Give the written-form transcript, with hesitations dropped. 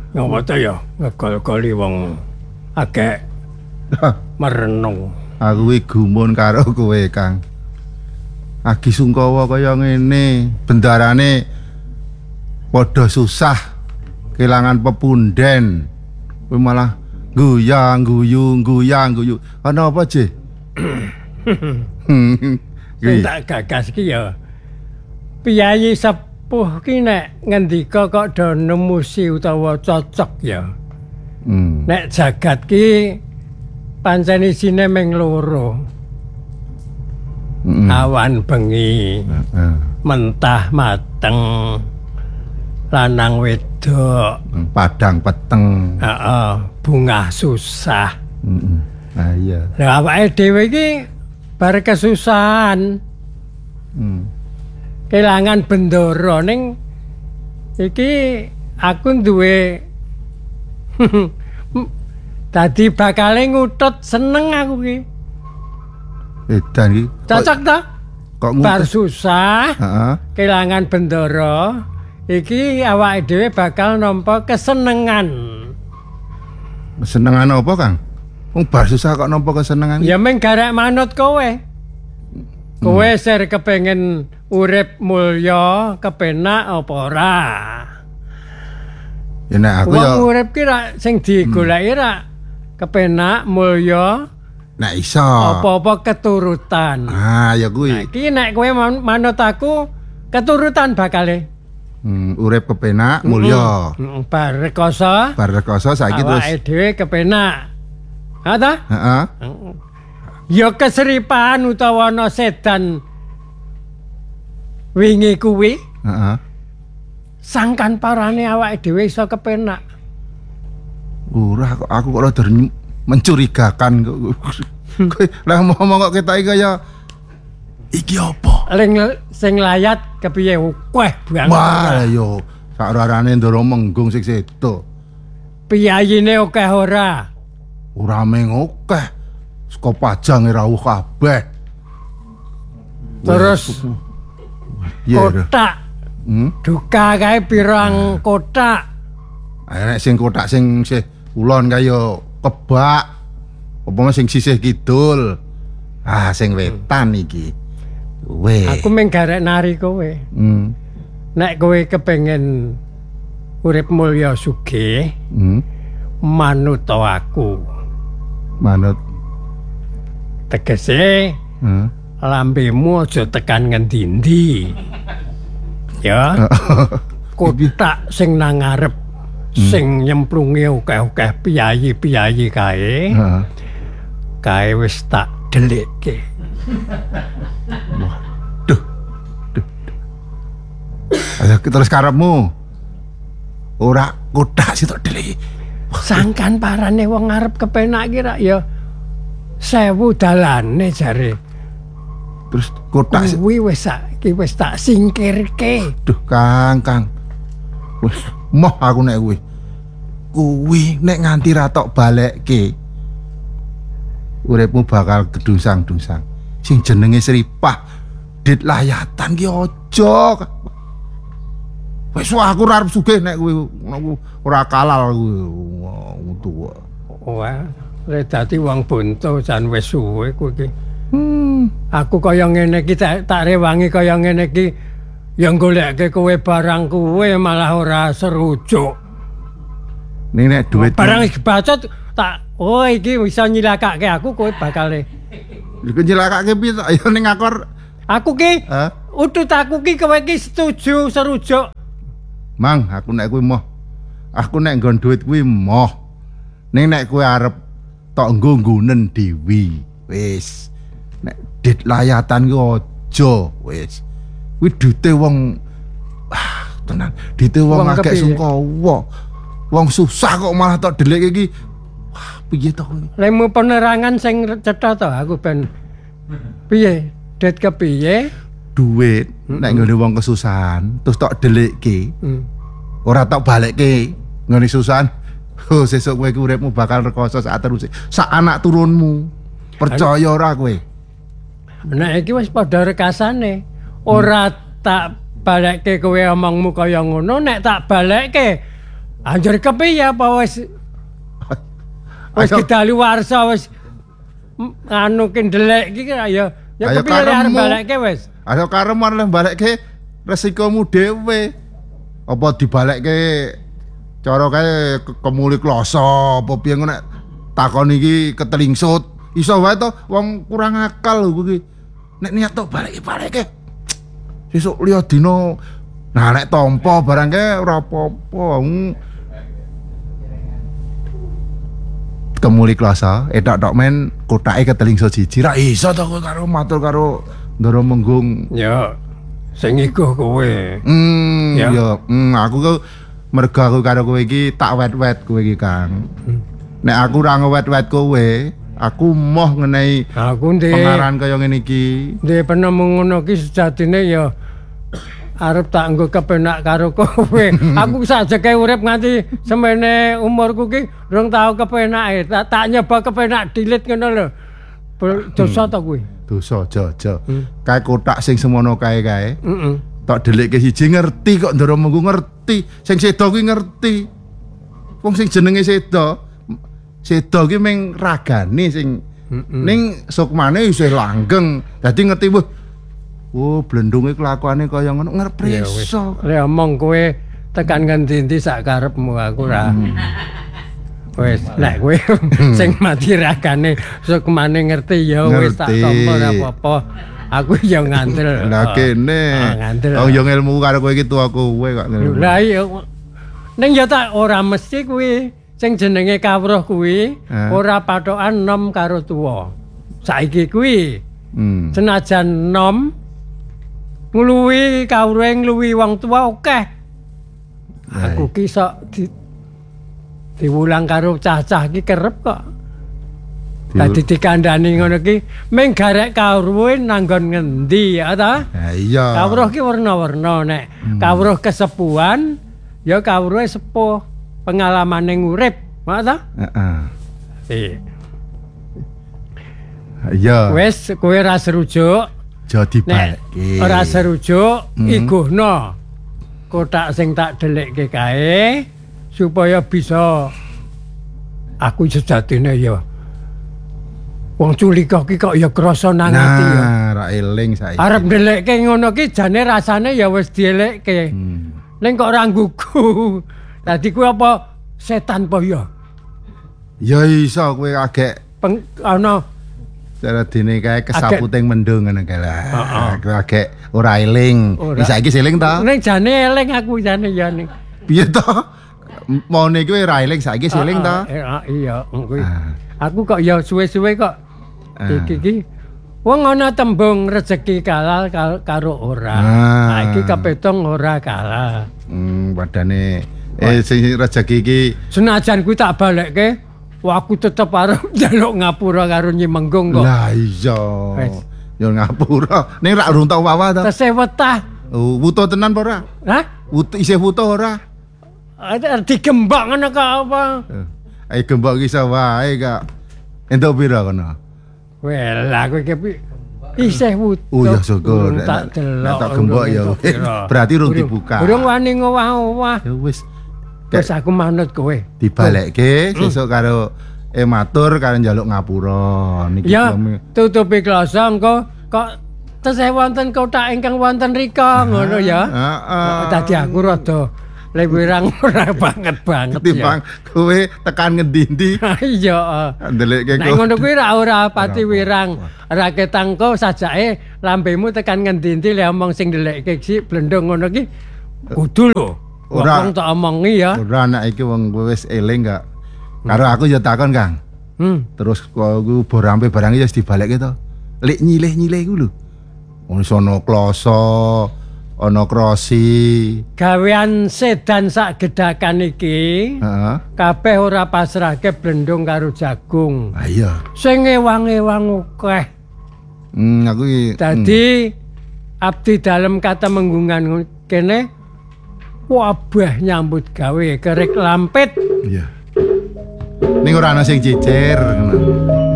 Ngopo ya ngegol-goli wong akeh merenung. Aku iki gumun karo kowe, Kang. Agi Sungkawa kaya ngene, bendarane padha susah, kelangan pepunden. Kowe malah guyang-guyu. Ana apa, Je? Sing tak gagas ki ya piyayi sepuh ki nek ngendika kok do nemusi utawa cocok ya. Nek jagat ki pancen isine mung loro. Awan bengi. Mentah mateng. Lanang wedok. Padang peteng. Heeh, bungah susah. Ah iya. Lah awake dhewe iki bar kesusahan. Kelangan bendoro ning iki aku duwe dadi bakale ngutut seneng aku ki. Edan iki. Cocok ta? Kok bar susah. Heeh. Kelangan bendoro iki awake dhewe bakal nampa kesenengan. Kesenengan apa, Kang? Wong bar susah kok nampa kesenengan. Ya mung garek manut kowe. Kowe ser kepengin urip mulya, kepenak apa ora? Ya nek aku ya wong urip ki ra sing digoleki ra kepenak mulya. Nek iso. Apa-apa keturutan. Ah, ya kuwi. Nah, iki nek kowe manut aku keturutan bakale. Urip kepenak mulya. Bar rekoso saiki terus awake dhewe kepenak. Ha ta? Heeh. Ya keseripan utawa ana sedan wingi kuwi. Heeh. Sangkan parane awake dhewe iso kepenak. Ora kok aku kok rada mencurigakan kok. Kowe lah ngomong kok ketok kaya iki apa? Sing layat kepiye weh banget. Wah yo sakrarane ndoro menggung sing sedo. Piyayine akeh ora? Ora meng akeh. Saka pajange rawuh kabeh. Terus kotak. Duka kae pirang kotak. Nek sing kotak sing sih ulon kaya kebak. Apa sing sisih kidul. Ah sing wetan iki. Weh. Aku mung garek nari kowe. Nek kowe kepengin urip mulya sugih, manut aku. Manut. Tegese lambemu aja tekan ngendi-endi. Ya. Kotak sing nang ngarep sing nyemplunge akeh-akeh piyayi-piyayi kae. Kae wis tak delikke. Waduh. Ayo terus karepmu. Ora kotak sih tok delik. Sangkan parane wong arep kepenak ki rak ya 1000 dalane jare. Terus kotak kuwi wis tak singkirke. Duh, Kang. Wis moh aku nek kuwi. Kuwi nek nganti ra tok balekke. Uripmu bakal gedungsang-dungsang. Sing jenenge Sripah dit layatan ki aja. Wis aku ora arep sugih nek kuwi ora kalal kuwi. Tuwa. Wah, lek dadi wong bonto jan wis suwe kuwi iki. Aku kaya ngene iki tak rewangi kaya ngene iki ya goleke kowe barang kowe malah ora serujuk. Ning nek dhuwit barang iki bacot tak iki bisa nyilakake aku kowe bakale. Iku nyilakake piye tak ya ning aku ki utut aku ki kowe ki setuju serujuk. Mang, aku nek kuwi moh. Aku nek nggon dhuwit kuwi moh. Ning nek kowe arep tok nggo-nggonen dewi. Wis. Nek dit layatan ki aja wis. Kuwi dite wong tenan, dite wong akeh Sungkawa. Wong susah kok malah tok delik iki. Wah, piye to kuwi? Lemu penerangan sing cetha to aku ben. Piye? Det kepiye? Duit nek nggone wong kesusahan terus tok delikke. Ora tok balekke ngene susahan. Oh, sesuk kowe iki uripmu bakal rekoso sak terus. Sak anak turunmu. Percaya ora kowe? Nek iki wis padha rekasane. Ora tak balekke kowe omongmu kaya ngono, nek tak balekke Anjir kepiye apa wis kedali warsa wis anu ki ndelek iki ya kepiye arep balekke wis. Ayo karemu arep balekke resikomu dhewe. Apa dibalekke cara kae kemuli kloso apa piye nek takon iki ketelingsut. Iso wae to wong kurang akal lho kuwi. Nek niat tok balekke. Sesuk liya dina nah nek tampa barang kae ora apa-apa. Kemuli kloso, tok men kotake ketelingsut siji. Ra iso to karo matur karo Ndara Menggung. Ya. Sing iku kowe. Ya, aku ku mergo aku karo kowe iki tak wet-wet kowe iki, Kang. Nek aku ora ngewet-wet kowe, aku moh ngenai pengaran kaya ngene iki. Ndek penemu ngono ki sejatine ya arep tak nggo kepenak karo kowe. Aku sajake urip nganti semene umurku ki rong tau kepenake. Tak nyoba kepenak dilit ngono lho. Dosa to kuwi. Dosa aja. Kae kotak sing semono kae. Tak delikke siji ngerti kok Ndara Menggung ngerti. Sing sedo kuwi ngerti. Wong sing jenenge sedo ki meng ragane sing ning sukmane isih langgeng. Dadi ngerti wah. Oh, blendunge kelakuane kaya ngono ngerpreso. Lek omong kowe tekan ngendi-endi sak karepmu aku ora. Wes, nek kowe sing mati ragane sukmane ngerti ya wis tak tampa ora apa-apa. Aku ya ngandel. Lah kene. Wong yo ilmu karo kowe iki tuwa kowe kok. Lah iya. Ning ya tak ora mesti kuwi sing jenenge kawruh kuwi ora pathokan nom karo tuwa. Saiki kuwi senajan nom ngluwi kawruhe ngluwi wong tuwa akeh. Aku ki sok diwulang karo cah-cah iki kerep kok. Dadi dikandhani ngono ki ming garek kawruhe nanggon ngendi ya ta? Ha iya. Kawruh ki warna-warna nek kawruh kesepuhan ya kawruhe sepuh pengalamane ngurip, mak ta? Heeh. Iya. Wis kowe ora serujuk. Aja dibalekke. Ora serujuk iguhno kotak sing tak delekke kae supaya bisa aku sejatine ya wong culika ki kok ya krasa nang ati ya. Nah, ra eling saiki. Arep ndelekke ngono ki jane rasane ya wis dielekke. Ning kok ora nggugu. Dadi kuwi apa setan apa ya? Ya iso kowe agek ana cara dene kae kesaputing mendung ngene kae lah. Aku agek ora eling. Saiki eling ta? Ning jane eling aku jane ya ning. Piye to? Mone iki ora eling saiki eling ta? Iya, kuwi. Aku kok ya suwe-suwe kok iki wong ana tembung rezeki kalal karo ora. Nah iki kapetong ora kalah. Padane sing rezeki iki senajan kuwi tak balekke, aku tetep arep njaluk ngapura karo Nyi Menggung kok. Lah iya. Yo ngapura. Ning rak urung tau wawa ta? Tesih wetah. Wutuh tenan apa ora? Hah? Isih wutuh ora? Digembak ngono kok apa? Ayo gembok iki iso wae kak. Entuk pira kono? Well, aku iki isih wutuh. Oh ya syukur. Tak delok. Tak gembok ya. Berarti urung dibuka. Urung wani ngowah-owah. Ya wis. Wis aku manut kowe. Dibalekke sesuk karo matur karo njaluk ngapura niki. Ya, tutupi klasa engko kok tesih wonten kotak ingkang wonten rika ngono ya. Heeh. Dadi aku rada wirang ora banget ya. Timbang kowe tekan ngendi-endi. Iya. Ndelekke kowe. Nek ngono kuwi ora pati wirang. Ora ketangko sajake lambemu tekan ngendi-endi le omong sing ndelekke si blendong ngono ki kudu lho. Wong tak omongi ya. Ora anak iki wong wis eling gak. Karo aku ya takon, Kang. Terus aku borampe barang iki wis dibalekke to. Lek nyilih-nyilih iku lho. Wong sono kloso, ana krosi. Gawean sedan sak gedakan iki. Kabeh ora pasrahke blendung karo jagung. Ah iya. Sing ewang-ewang akeh. Aku iki. Dadi abdi dalem kata menggungan kene wabah nyambut gawe kerek lampit. Iya. Ning ora ana sing jejer ngono.